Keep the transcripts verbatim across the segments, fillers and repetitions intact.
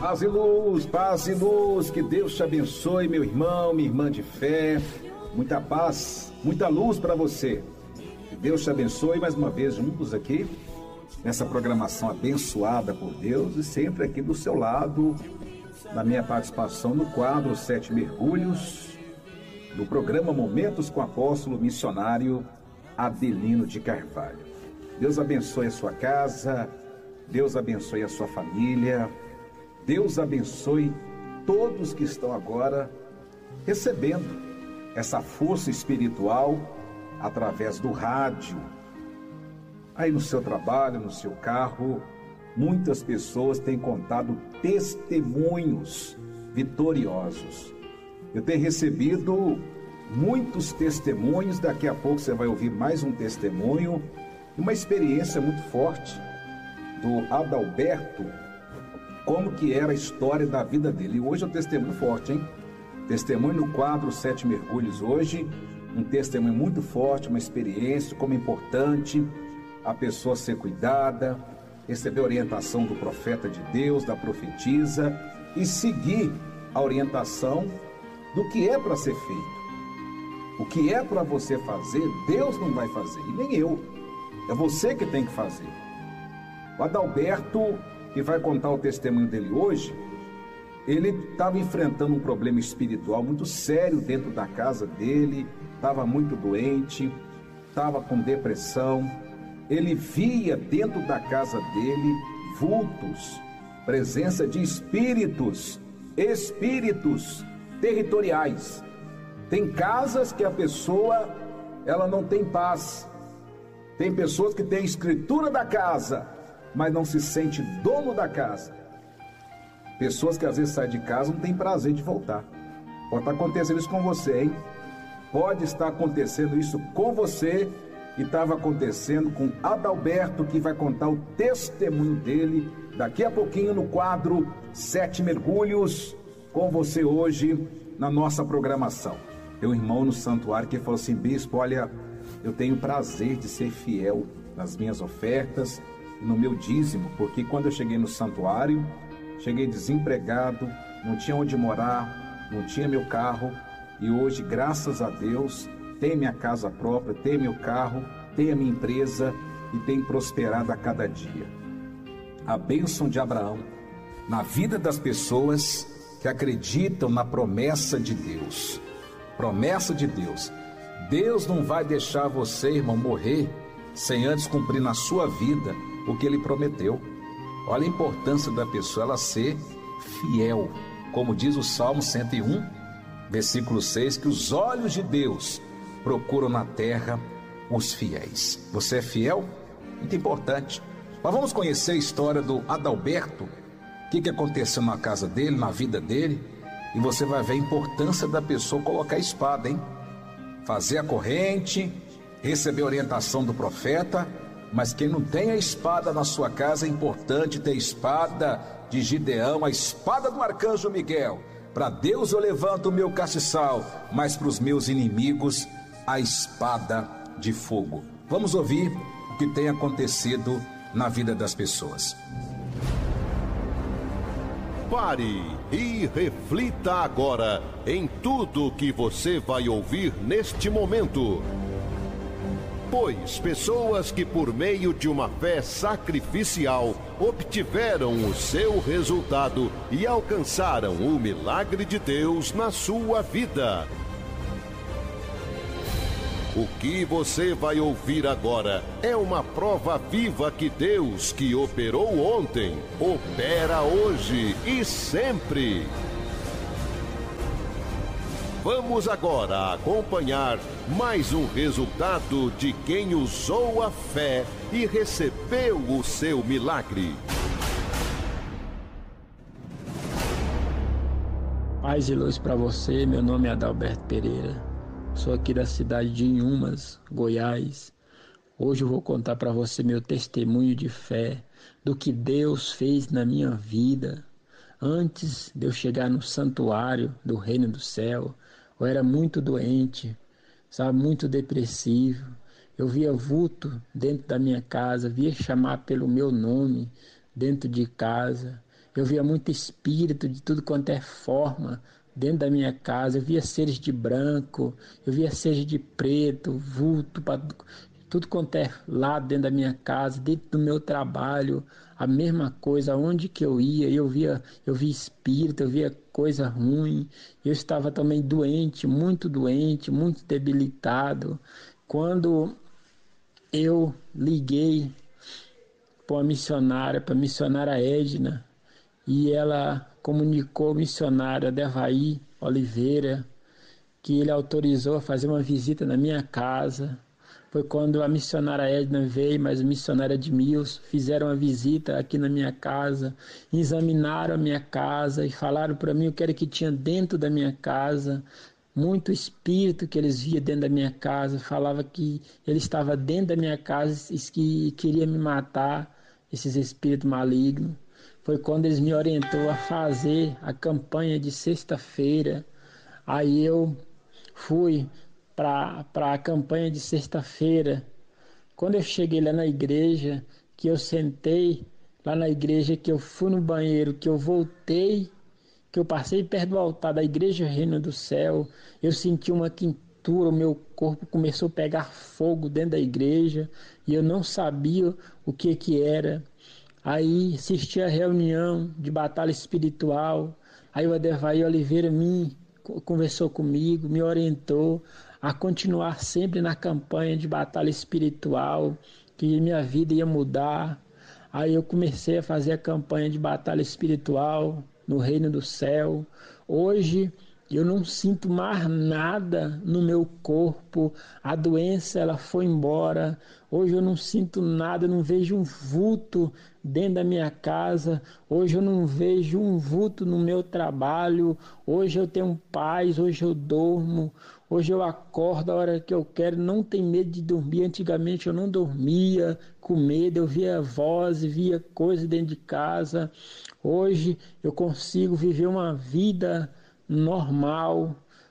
Paz e luz, paz e luz, que Deus te abençoe, meu irmão, minha irmã de fé. Muita paz, muita luz para você. Que Deus te abençoe mais uma vez juntos aqui, nessa programação abençoada por Deus e sempre aqui do seu lado, na minha participação no quadro Sete Mergulhos, do programa Momentos com o Apóstolo Missionário Adelino de Carvalho. Deus abençoe a sua casa, Deus abençoe a sua família, Deus abençoe todos que estão agora recebendo essa força espiritual através do rádio. Aí no seu trabalho, no seu carro, muitas pessoas têm contado testemunhos vitoriosos. Eu tenho recebido muitos testemunhos, daqui a pouco você vai ouvir mais um testemunho, uma experiência muito forte do Adalberto, como que era a história da vida dele. E hoje é um testemunho forte, hein? Testemunho no quadro Sete Mergulhos hoje, um testemunho muito forte, uma experiência, como é importante a pessoa ser cuidada, receber a orientação do profeta de Deus, da profetisa e seguir a orientação do que é para ser feito. O que é para você fazer, Deus não vai fazer, e nem eu. É você que tem que fazer. O Adalberto, que vai contar o testemunho dele hoje, ele estava enfrentando um problema espiritual muito sério dentro da casa dele, estava muito doente, estava com depressão. Ele via dentro da casa dele vultos, presença de espíritos, espíritos territoriais. Tem casas que a pessoa, ela não tem paz. Tem pessoas que têm a escritura da casa, mas não se sente dono da casa. Pessoas que às vezes saem de casa não têm prazer de voltar. Pode estar acontecendo isso com você, hein? Pode estar acontecendo isso com você e estava acontecendo com Adalberto, que vai contar o testemunho dele daqui a pouquinho no quadro Sete Mergulhos, com você hoje na nossa programação. Tem um irmão no santuário que falou assim: bispo, olha, eu tenho prazer de ser fiel nas minhas ofertas e no meu dízimo, porque quando eu cheguei no santuário, cheguei desempregado, não tinha onde morar, não tinha meu carro, e hoje, graças a Deus, tenho minha casa própria, tenho meu carro, tenho a minha empresa e tenho prosperado a cada dia. A bênção de Abraão na vida das pessoas que acreditam na promessa de Deus. Promessa de Deus. Deus não vai deixar você, irmão, morrer sem antes cumprir na sua vida o que Ele prometeu. Olha a importância da pessoa, ela ser fiel. Como diz o Salmo cento e um, versículo seis, que os olhos de Deus procuram na terra os fiéis. Você é fiel? Muito importante. Mas vamos conhecer a história do Adalberto, o que, que aconteceu na casa dele, na vida dele, e você vai ver a importância da pessoa colocar a espada, hein? Fazer a corrente, receber a orientação do profeta, mas quem não tem a espada na sua casa, é importante ter a espada de Gideão, a espada do arcanjo Miguel. Para Deus eu levanto o meu castiçal, mas para os meus inimigos, a espada de fogo. Vamos ouvir o que tem acontecido na vida das pessoas. Pare e reflita agora em tudo que você vai ouvir neste momento. Pois pessoas que por meio de uma fé sacrificial obtiveram o seu resultado e alcançaram o milagre de Deus na sua vida. O que você vai ouvir agora é uma prova viva que Deus, que operou ontem, opera hoje e sempre. Vamos agora acompanhar mais um resultado de quem usou a fé e recebeu o seu milagre. Paz e luz para você, meu nome é Adalberto Pereira, sou aqui da cidade de Inhumas, Goiás. Hoje eu vou contar para você meu testemunho de fé, do que Deus fez na minha vida. Antes de eu chegar no santuário do Reino do Céu, eu era muito doente, sabe, muito depressivo. Eu via vulto dentro da minha casa, via chamar pelo meu nome dentro de casa. Eu via muito espírito de tudo quanto é forma dentro da minha casa. Eu via seres de branco, eu via seres de preto, vulto, pra, tudo quanto é lado dentro da minha casa, dentro do meu trabalho, a mesma coisa, aonde que eu ia, eu via, eu via espírito, eu via coisa ruim. Eu estava também doente, muito doente, muito debilitado. Quando eu liguei para uma missionária, para a missionária Edna, e ela comunicou ao missionário Adevaí Oliveira que ele autorizou a fazer uma visita na minha casa. Foi quando a missionária Edna veio, mas o missionário Edmilson fizeram uma visita aqui na minha casa, examinaram a minha casa e falaram para mim o que era que tinha dentro da minha casa. Muito espírito que eles viam dentro da minha casa, falava que ele estava dentro da minha casa e que queria me matar, esses espíritos malignos. Foi quando eles me orientou a fazer a campanha de sexta-feira. Aí eu fui para a campanha de sexta-feira. Quando eu cheguei lá na igreja, que eu sentei lá na igreja, que eu fui no banheiro, que eu voltei, que eu passei perto do altar da igreja Reino do Céu, eu senti uma quentura, o meu corpo começou a pegar fogo dentro da igreja e eu não sabia o que que era. Aí assisti a reunião de batalha espiritual, aí o Adevaí Oliveira me conversou comigo, me orientou a continuar sempre na campanha de batalha espiritual, que minha vida ia mudar. Aí eu comecei a fazer a campanha de batalha espiritual no Reino do Céu. Hoje eu não sinto mais nada no meu corpo, a doença ela foi embora. Hoje eu não sinto nada, não vejo um vulto dentro da minha casa. Hoje eu não vejo um vulto no meu trabalho. Hoje eu tenho paz, hoje eu durmo. Hoje eu acordo a hora que eu quero, não tenho medo de dormir. Antigamente eu não dormia com medo, eu via voz, via coisa dentro de casa. Hoje eu consigo viver uma vida normal,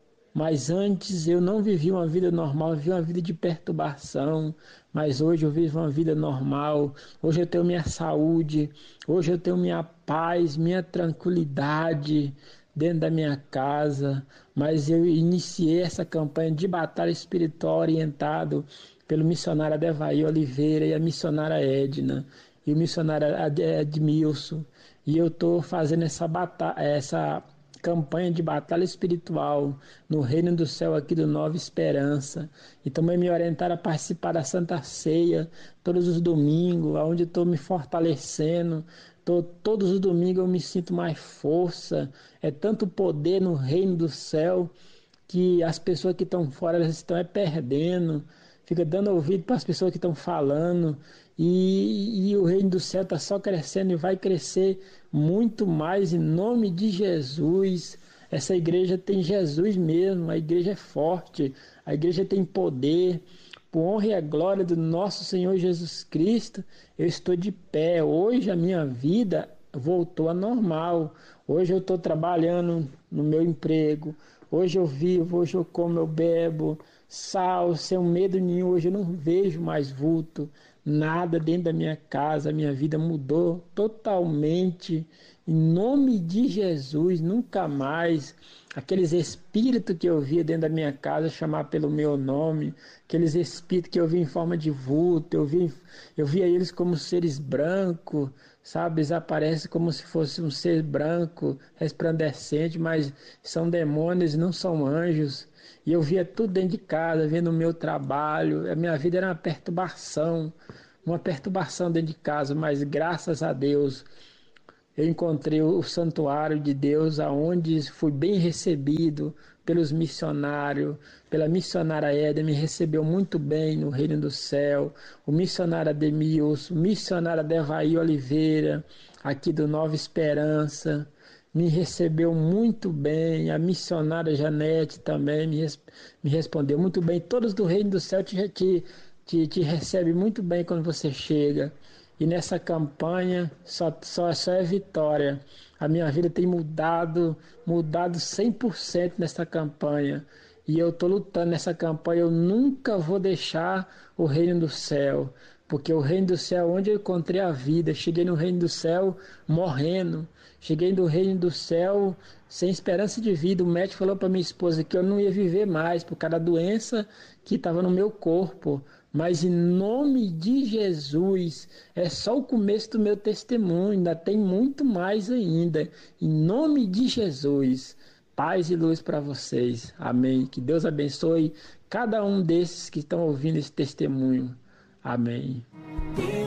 mas antes eu não vivia uma vida normal, eu vivia uma vida de perturbação, mas hoje eu vivo uma vida normal. Hoje eu tenho minha saúde, hoje eu tenho minha paz, minha tranquilidade dentro da minha casa, mas eu iniciei essa campanha de batalha espiritual orientado pelo missionário Adevaí Oliveira e a missionária Edna e o missionário Edmilson, e eu estou fazendo essa batalha, essa campanha de batalha espiritual no Reino do Céu aqui do Nova Esperança. E também me orientaram a participar da Santa Ceia todos os domingos, onde estou me fortalecendo. Tô, todos os domingos eu me sinto mais força. É tanto poder no Reino do Céu que as pessoas que estão fora elas estão é perdendo. Fica dando ouvido para as pessoas que estão falando. E, e o Reino do Céu está só crescendo e vai crescer muito mais em nome de Jesus. Essa igreja tem Jesus mesmo, a igreja é forte, a igreja tem poder. Por honra e a glória do nosso Senhor Jesus Cristo, eu estou de pé. Hoje a minha vida voltou a normal. Hoje eu estou trabalhando no meu emprego. Hoje eu vivo, hoje eu como, eu bebo. Sal, sem medo nenhum. Hoje eu não vejo mais vulto, nada dentro da minha casa. A minha vida mudou totalmente. Em nome de Jesus, nunca mais aqueles espíritos que eu via dentro da minha casa chamar pelo meu nome, aqueles espíritos que eu via em forma de vulto, eu via, eu via eles como seres brancos, sabe? Eles aparecem como se fosse um ser branco, resplandecente, mas são demônios, não são anjos. E eu via tudo dentro de casa, vendo o meu trabalho. A minha vida era uma perturbação, uma perturbação dentro de casa, mas graças a Deus eu encontrei o santuário de Deus, aonde fui bem recebido pelos missionários, pela missionária Éder, me recebeu muito bem no Reino do Céu, o missionário Ademilson, o missionário Adevaí Oliveira, aqui do Nova Esperança, me recebeu muito bem, a missionária Janete também me, res, me respondeu muito bem. Todos do Reino do Céu te, te, te, te recebem muito bem quando você chega. E nessa campanha só, só, só é vitória. A minha vida tem mudado, mudado cem por cento nessa campanha. E eu estou lutando nessa campanha. Eu nunca vou deixar o Reino do Céu. porque o reino do céu é onde eu encontrei a vida. Cheguei no reino do céu morrendo, cheguei no reino do céu sem esperança de vida. O médico falou para minha esposa que eu não ia viver mais por causa da doença que estava no meu corpo. Mas em nome de Jesus, é só o começo do meu testemunho, ainda tem muito mais ainda. Em nome de Jesus, paz e luz para vocês. Amém. Que Deus abençoe cada um desses que estão ouvindo esse testemunho. Amém.